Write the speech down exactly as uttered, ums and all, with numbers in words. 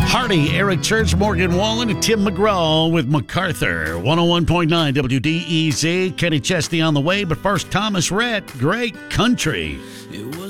Hardy, Eric Church, Morgan Wallen, and Tim McGraw with MacArthur. one oh one point nine W D E Z. Kenny Chesney on the way, but first Thomas Rhett, Great Country.